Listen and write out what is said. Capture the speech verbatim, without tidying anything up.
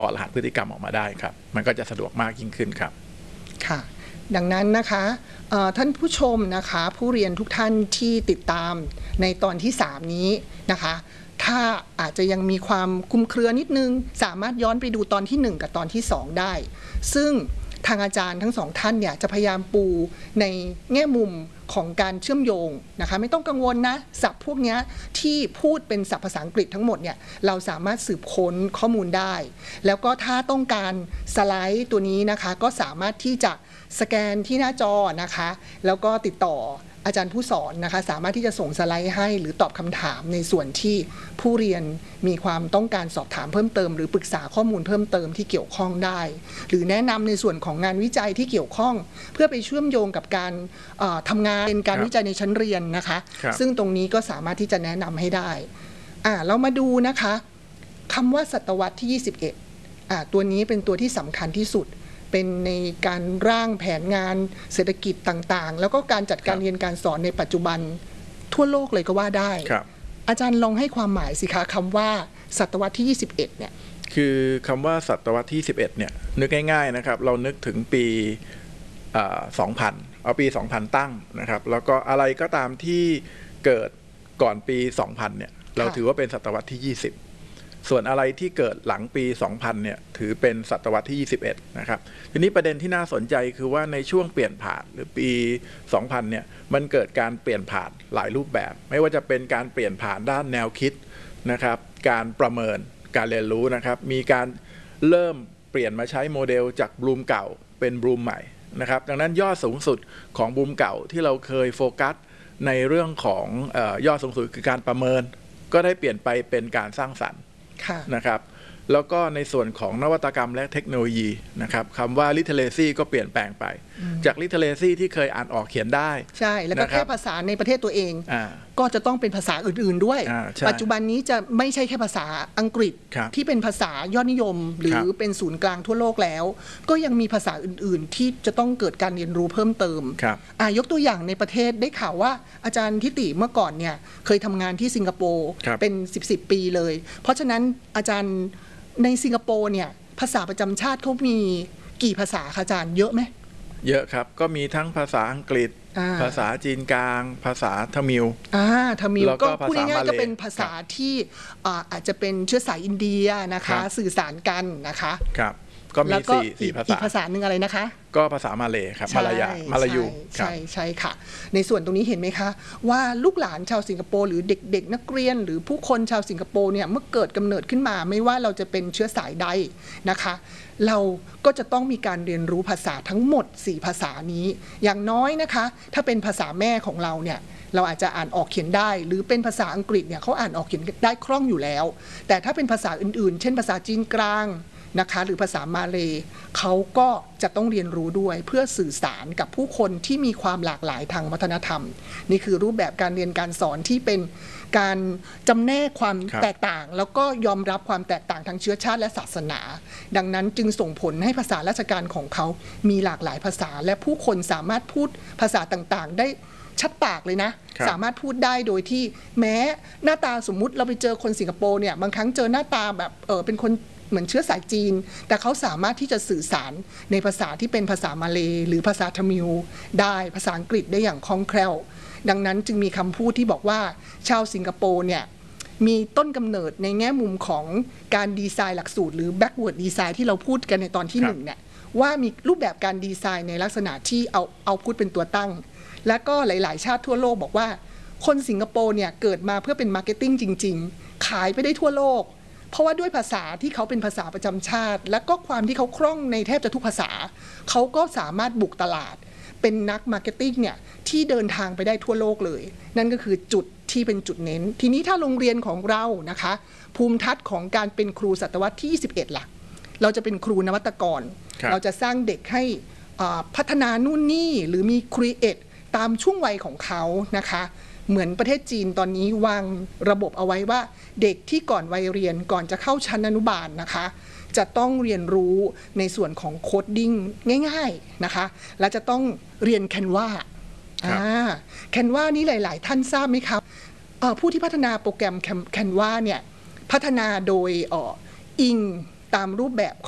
อรหัสพฤติกรรมออกมาได้ครับมันก็จะสะดวกมากยิ่งขึ้นครับค่ะดังนั้นนะคะท่านผู้ชมนะคะผู้เรียนทุกท่านที่ติดตามในตอนที่สามนี้นะคะถ้าอาจจะยังมีความคลุมเครือนิดนึงสามารถย้อนไปดูตอนที่หนึ่งกับตอนที่สองได้ซึ่งทางอาจารย์ทั้งสองท่านเนี่ยจะพยายามปูในแง่มุมของการเชื่อมโยงนะคะไม่ต้องกังวลนะศัพท์พวกนี้ที่พูดเป็นศัพท์ภาษาอังกฤษทั้งหมดเนี่ยเราสามารถสืบค้นข้อมูลได้แล้วก็ถ้าต้องการสไลด์ตัวนี้นะคะก็สามารถที่จะสแกนที่หน้าจอนะคะแล้วก็ติดต่ออาจารย์ผู้สอนนะคะสามารถที่จะส่งสไลด์ให้หรือตอบคำถามในส่วนที่ผู้เรียนมีความต้องการสอบถามเพิ่มเติมหรือปรึกษาข้อมูลเพิ่มเติมที่เกี่ยวข้องได้หรือแนะนำในส่วนของงานวิจัยที่เกี่ยวข้องเพื่อไปเชื่อมโยงกับการทำงานเป็นการวิจัยในชั้นเรียนนะคะซึ่งตรงนี้ก็สามารถที่จะแนะนำให้ได้อ่าเรามาดูนะคะคำว่าศตวรรษที่ยี่สิบเอ็ดอ่าตัวนี้เป็นตัวที่สำคัญที่สุดเป็นในการร่างแผนงานเศรษฐกิจต่างๆแล้วก็การจัดการเรียนการสอนในปัจจุบันทั่วโลกเลยก็ว่าได้อาจารย์ลองให้ความหมายสิคะคำว่าศตวรรษที่ยี่สิบเอ็ดเนี่ยคือคำว่าศตวรรษที่สิบเอ็ดเนี่ยนึกง่ายๆนะครับเรานึกถึงปีสองพันเอาปีสองพันตั้งนะครับแล้วก็อะไรก็ตามที่เกิดก่อนปีสองพันเนี่ยเราถือว่าเป็นศตวรรษที่ยี่สิบส่วนอะไรที่เกิดหลังปีสองพันเนี่ยถือเป็นศตวรรษที่ยี่สิบเอ็ดนะครับทีนี้ประเด็นที่น่าสนใจคือว่าในช่วงเปลี่ยนผ่านหรือปีสองพันเนี่ยมันเกิดการเปลี่ยนผ่านหลายรูปแบบไม่ว่าจะเป็นการเปลี่ยนผ่านด้านแนวคิดนะครับการประเมินการเรียนรู้นะครับมีการเริ่มเปลี่ยนมาใช้โมเดลจากบลูมเก่าเป็นบลูมใหม่นะครับดังนั้นยอดสูงสุดของบลูมเก่าที่เราเคยโฟกัสในเรื่องของเอ่อยอดสูงสุดคือการประเมินก็ได้เปลี่ยนไปเป็นการสร้างสรรค์นะครับแล้วก็ในส่วนของนวัตกรรมและเทคโนโลยีนะครับคำว่า literacy ก็เปลี่ยนแปลงไปจาก literacy ที่เคยอ่านออกเขียนได้ใช่แล้วก็แค่ภาษาในประเทศตัวเองก็จะต้องเป็นภาษาอื่นๆด้วยปัจจุบันนี้จะไม่ใช่แค่ภาษาอังกฤษที่เป็นภาษายอดนิยมหรือเป็นศูนย์กลางทั่วโลกแล้วก็ยังมีภาษาอื่นๆที่จะต้องเกิดการเรียนรู้เพิ่มเติมยกตัวอย่างในประเทศได้ข่าวว่าอาจารย์ทิติเมื่อก่อนเนี่ยเคยทำงานที่สิงคโปร์เป็นสิบสิบปีเลยเพราะฉะนั้นอาจารย์ในสิงคโปร์เนี่ยภาษาประจำชาติเขามีกี่ภาษาคะอาจารย์เยอะไหมเยอะครับก็มีทั้งภาษาอังกฤษภาษาจีนกลางภาษาทมิฬอ่าทมิฬก็พูดง่ายๆก็เป็นภาษาที่อาจจะเป็นเชื้อสายอินเดียนะคะสื่อสารกันนะคะครับก็มีสี่สี่ภาษาอีกภาษาหนึ่งอะไรนะคะก็ภาษามาเลย์ครับมาลายามาลายูใช่ใช่ค่ะในส่วนตรงนี้เห็นไหมคะว่าลูกหลานชาวสิงคโปร์หรือเด็กๆนักเรียนหรือผู้คนชาวสิงคโปร์เนี่ยเมื่อเกิดกำเนิดขึ้นมาไม่ว่าเราจะเป็นเชื้อสายใดนะคะเราก็จะต้องมีการเรียนรู้ภาษาทั้งหมดสี่ภาษานี้อย่างน้อยนะคะถ้าเป็นภาษาแม่ของเราเนี่ยเราอาจจะอ่านออกเขียนได้หรือเป็นภาษาอังกฤษเนี่ยเขาอ่านออกเขียนได้คล่องอยู่แล้วแต่ถ้าเป็นภาษาอื่นๆเช่นภาษาจีนกลางนะคะหรือภาษามาเลย์เขาก็จะต้องเรียนรู้ด้วยเพื่อสื่อสารกับผู้คนที่มีความหลากหลายทางวัฒนธรรมนี่คือรูปแบบการเรียนการสอนที่เป็นการจำแนกความแตกต่างแล้วก็ยอมรับความแตกต่างทางเชื้อชาติและศาสนาดังนั้นจึงส่งผลให้ภาษาราชการของเขามีหลากหลายภาษาและผู้คนสามารถพูดภาษาต่างๆได้ชัดปากเลยนะสามารถพูดได้โดยที่แม้หน้าตาสมมุติเราไปเจอคนสิงคโปร์เนี่ยบางครั้งเจอหน้าตาแบบเออเป็นคนเหมือนเชื้อสายจีนแต่เขาสามารถที่จะสื่อสารในภาษาที่เป็นภาษามาเลย์หรือภาษาทมิฬได้ภาษาอังกฤษได้อย่างคล่องแคล่วดังนั้นจึงมีคำพูดที่บอกว่าชาวสิงคโปร์เนี่ยมีต้นกำเนิดในแง่มุมของการดีไซน์หลักสูตรหรือ backward design ที่เราพูดกันในตอนที่หนึ่งเนี่ยว่ามีรูปแบบการดีไซน์ในลักษณะที่เอาเอาพุทเป็นตัวตั้งและก็หลายๆชาติทั่วโลกบอกว่าคนสิงคโปร์เนี่ยเกิดมาเพื่อเป็นมาร์เก็ตติ้งจริงๆขายไปได้ทั่วโลกเพราะว่าด้วยภาษาที่เขาเป็นภาษาประจำชาติและก็ความที่เขาคล่องในแทบจะทุกภาษาเขาก็สามารถบุกตลาดเป็นนักมาร์เก็ตติ้งเนี่ยที่เดินทางไปได้ทั่วโลกเลยนั่นก็คือจุดที่เป็นจุดเน้นทีนี้ถ้าโรงเรียนของเรานะคะภูมิทัศน์ของการเป็นครูศตวรรษที่ยี่สิบเอ็ดล่ะเราจะเป็นครูนวัตกรเราจะสร้างเด็กให้พัฒนานู่นนี่หรือมีครีเอทตามช่วงวัยของเขานะคะเหมือนประเทศจีนตอนนี้วางระบบเอาไว้ว่าเด็กที่ก่อนวัยเรียนก่อนจะเข้าชั้นอนุบาลนะคะจะต้องเรียนรู้ในส่วนของโคดดิ้งง่ายๆนะคะและจะต้องเรียนแคนวาแคนวานี้หลายๆท่านทราบไหมครับผู้ที่พัฒนาโปรแกรมแคนวาเนี่ยพัฒนาโดยอิงตามรูปแบบ